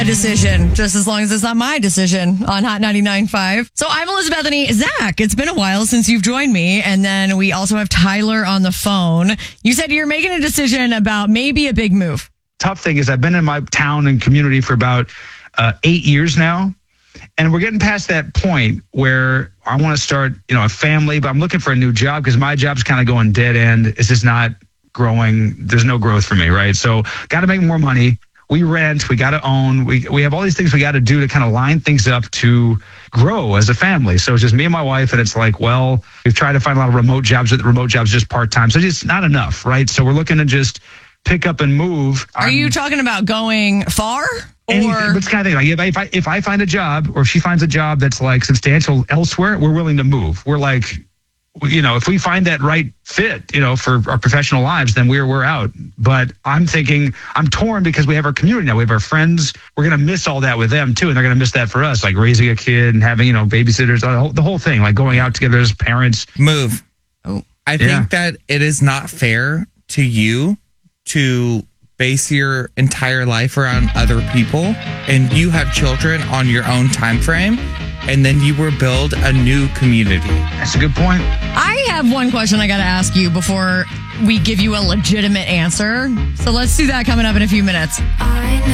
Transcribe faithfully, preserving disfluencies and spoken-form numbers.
decision, just as long as it's not my decision on Hot ninety-nine point five. So I'm Elizabeth and Zach. It's been a while since you've joined me. And then we also have Tyler on the phone. You said you're making a decision about maybe a big move. Tough thing is I've been in my town and community for about uh, eight years now. And we're getting past that point where I want to start, you know, a family, but I'm looking for a new job because my job's kind of going dead end. It's just not growing. There's no growth for me, right? So got to make more money. We rent, we got to own, we we have all these things we got to do to kind of line things up to grow as a family. So it's just me and my wife, and it's like, well, we've tried to find a lot of remote jobs, but the remote jobs just part-time. So it's not enough, right? So we're looking to just pick up and move. Are um, you talking about going far? Or it's kind of thing. Like if I, if I if I find a job, or if she finds a job that's like substantial elsewhere, we're willing to move. We're like, you know, if we find that right fit, you know, for our professional lives, then we're we're out. But I'm thinking, I'm torn because we have our community now. We have our friends. We're going to miss all that with them too. And they're going to miss that for us, like raising a kid and having, you know, babysitters, the whole, the whole thing, like going out together as parents. Move. Oh, I yeah. think that it is not fair to you to base your entire life around other people, and you have children on your own time frame, and then you will build a new community. That's a good point. I have one question I got to ask you before we give you a legitimate answer. So let's do that coming up in a few minutes.